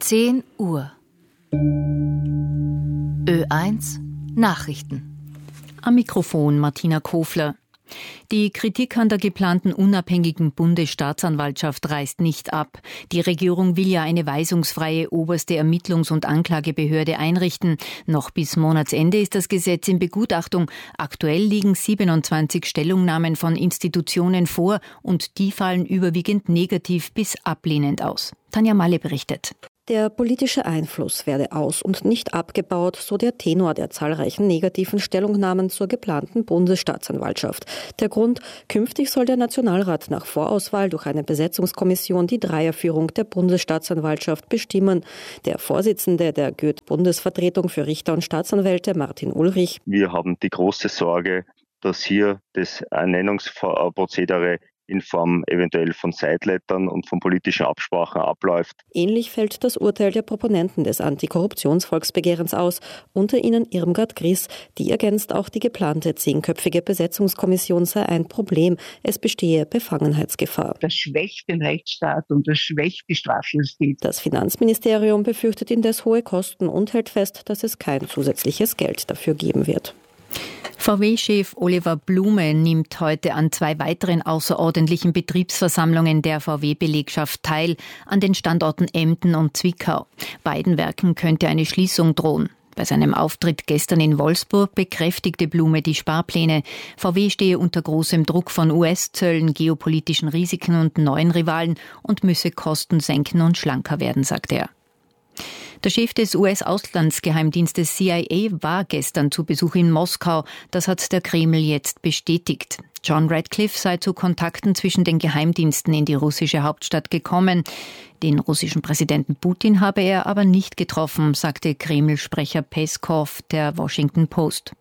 10 Uhr. Ö1 Nachrichten. Am Mikrofon Martina Kofler. Die Kritik an der geplanten unabhängigen Bundesstaatsanwaltschaft reißt nicht ab. Die Regierung will ja eine weisungsfreie oberste Ermittlungs- und Anklagebehörde einrichten. Noch bis Monatsende ist das Gesetz in Begutachtung. Aktuell liegen 27 Stellungnahmen von Institutionen vor und die fallen überwiegend negativ bis ablehnend aus. Tanja Malle berichtet. Der politische Einfluss werde aus- und nicht abgebaut, so der Tenor der zahlreichen negativen Stellungnahmen zur geplanten Bundesstaatsanwaltschaft. Der Grund: künftig soll der Nationalrat nach Vorauswahl durch eine Besetzungskommission die Dreierführung der Bundesstaatsanwaltschaft bestimmen. Der Vorsitzende der Goethe-Bundesvertretung für Richter und Staatsanwälte, Martin Ulrich: Wir haben die große Sorge, dass hier das Ernennungsprozedere in Form eventuell von Sidelettern und von politischen Absprachen abläuft. Ähnlich fällt das Urteil der Proponenten des Antikorruptionsvolksbegehrens aus, unter ihnen Irmgard Gries. Die ergänzt, auch die geplante 10-köpfige Besetzungskommission sei ein Problem. Es bestehe Befangenheitsgefahr. Das schwächt den Rechtsstaat und das schwächt die Strafjustiz. Das Finanzministerium befürchtet indes hohe Kosten und hält fest, dass es kein zusätzliches Geld dafür geben wird. VW-Chef Oliver Blume nimmt heute an 2 weiteren außerordentlichen Betriebsversammlungen der VW-Belegschaft teil, an den Standorten Emden und Zwickau. Beiden Werken könnte eine Schließung drohen. Bei seinem Auftritt gestern in Wolfsburg bekräftigte Blume die Sparpläne. VW stehe unter großem Druck von US-Zöllen, geopolitischen Risiken und neuen Rivalen und müsse Kosten senken und schlanker werden, sagte er. Der Chef des US-Auslandsgeheimdienstes CIA war gestern zu Besuch in Moskau. Das hat der Kreml jetzt bestätigt. John Radcliffe sei zu Kontakten zwischen den Geheimdiensten in die russische Hauptstadt gekommen. Den russischen Präsidenten Putin habe er aber nicht getroffen, sagte Kreml-Sprecher Peskov der Washington Post.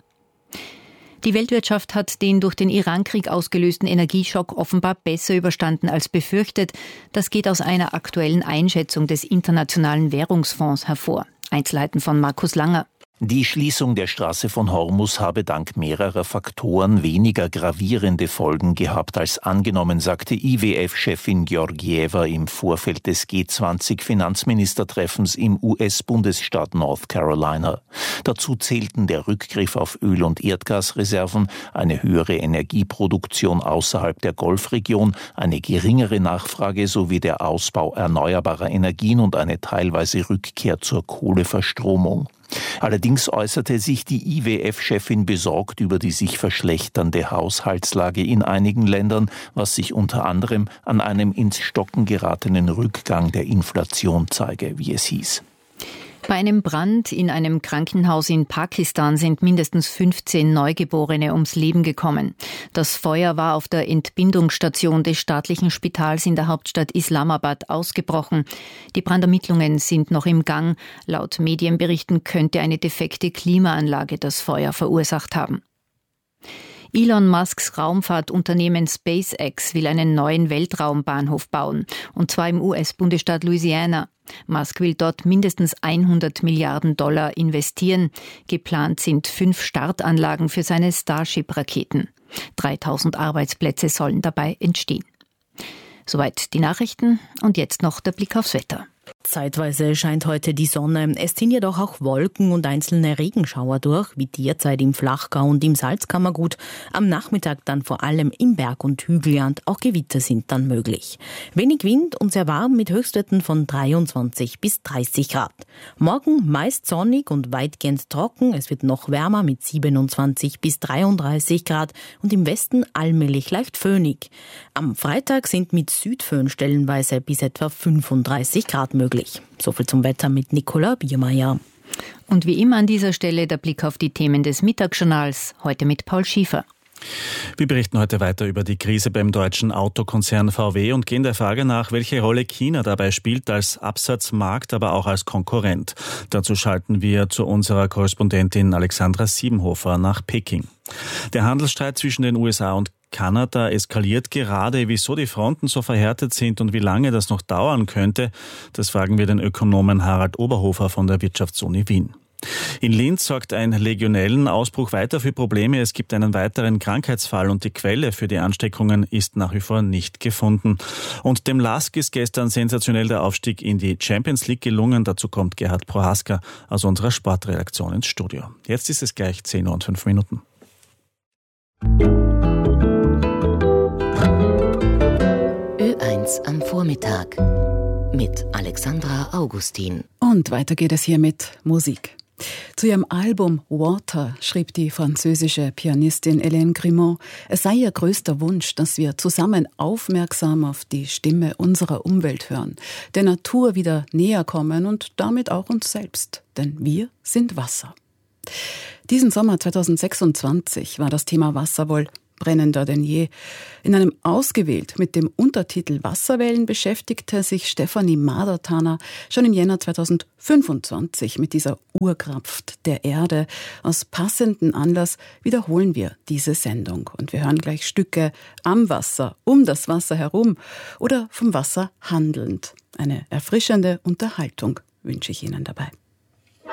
Die Weltwirtschaft hat den durch den Irankrieg ausgelösten Energieschock offenbar besser überstanden als befürchtet. Das geht aus einer aktuellen Einschätzung des Internationalen Währungsfonds hervor. Einzelheiten von Markus Langer. Die Schließung der Straße von Hormuz habe dank mehrerer Faktoren weniger gravierende Folgen gehabt als angenommen, sagte IWF-Chefin Georgieva im Vorfeld des G20-Finanzministertreffens im US-Bundesstaat North Carolina. Dazu zählten der Rückgriff auf Öl- und Erdgasreserven, eine höhere Energieproduktion außerhalb der Golfregion, eine geringere Nachfrage sowie der Ausbau erneuerbarer Energien und eine teilweise Rückkehr zur Kohleverstromung. Allerdings äußerte sich die IWF-Chefin besorgt über die sich verschlechternde Haushaltslage in einigen Ländern, was sich unter anderem an einem ins Stocken geratenen Rückgang der Inflation zeige, wie es hieß. Bei einem Brand in einem Krankenhaus in Pakistan sind mindestens 15 Neugeborene ums Leben gekommen. Das Feuer war auf der Entbindungsstation des staatlichen Spitals in der Hauptstadt Islamabad ausgebrochen. Die Brandermittlungen sind noch im Gang. Laut Medienberichten könnte eine defekte Klimaanlage das Feuer verursacht haben. Elon Musks Raumfahrtunternehmen SpaceX will einen neuen Weltraumbahnhof bauen, und zwar im US-Bundesstaat Louisiana. Musk will dort mindestens $100 Milliarden investieren. Geplant sind 5 Startanlagen für seine Starship-Raketen. 3000 Arbeitsplätze sollen dabei entstehen. Soweit die Nachrichten und jetzt noch der Blick aufs Wetter. Zeitweise scheint heute die Sonne. Es ziehen jedoch auch Wolken und einzelne Regenschauer durch, wie derzeit im Flachgau und im Salzkammergut. Am Nachmittag dann vor allem im Berg- und Hügelland. Auch Gewitter sind dann möglich. Wenig Wind und sehr warm mit Höchstwerten von 23 bis 30 Grad. Morgen meist sonnig und weitgehend trocken. Es wird noch wärmer mit 27 bis 33 Grad und im Westen allmählich leicht föhnig. Am Freitag sind mit Südföhn stellenweise bis etwa 35 Grad möglich. So viel zum Wetter mit Nicola Biermeier. Und wie immer an dieser Stelle der Blick auf die Themen des Mittagsjournals, heute mit Paul Schiefer. Wir berichten heute weiter über die Krise beim deutschen Autokonzern VW und gehen der Frage nach, welche Rolle China dabei spielt als Absatzmarkt, aber auch als Konkurrent. Dazu schalten wir zu unserer Korrespondentin Alexandra Siebenhofer nach Peking. Der Handelsstreit zwischen den USA und Kanada eskaliert gerade. Wieso die Fronten so verhärtet sind und wie lange das noch dauern könnte, das fragen wir den Ökonomen Harald Oberhofer von der Wirtschaftsuni Wien. In Linz sorgt ein Legionellenausbruch weiter für Probleme. Es gibt einen weiteren Krankheitsfall und die Quelle für die Ansteckungen ist nach wie vor nicht gefunden. Und dem LASK ist gestern sensationell der Aufstieg in die Champions League gelungen. Dazu kommt Gerhard Prohaska aus unserer Sportredaktion ins Studio. Jetzt ist es gleich 10:05 Uhr. Ö1 am Vormittag mit Alexandra Augustin. Und weiter geht es hier mit Musik. Zu ihrem Album Water schrieb die französische Pianistin Hélène Grimaud, es sei ihr größter Wunsch, dass wir zusammen aufmerksam auf die Stimme unserer Umwelt hören, der Natur wieder näher kommen und damit auch uns selbst, denn wir sind Wasser. Diesen Sommer 2026 war das Thema Wasser wohl brennender denn je. In einem ausgewählt mit dem Untertitel Wasserwellen beschäftigte sich Stefanie Madertaner schon im Jänner 2025 mit dieser Urkraft der Erde. Aus passendem Anlass wiederholen wir diese Sendung und wir hören gleich Stücke am Wasser, um das Wasser herum oder vom Wasser handelnd. Eine erfrischende Unterhaltung wünsche ich Ihnen dabei.